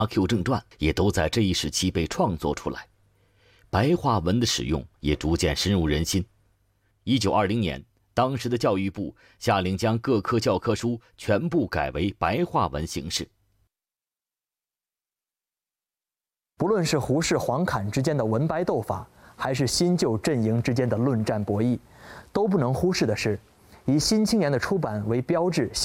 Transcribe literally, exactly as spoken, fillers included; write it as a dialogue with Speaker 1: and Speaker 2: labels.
Speaker 1: 阿 Q 正传》也都在这一时期被创作出来，白话文的使用也逐渐深入人心。一九二零年，当时的教育部下令将各科教科书全部改为白话文形式。
Speaker 2: 不论是胡适、黄侃之间的文白斗法，还是新旧阵营之间的论战博弈，都不能忽视的是，以《新青年》的出版为标志。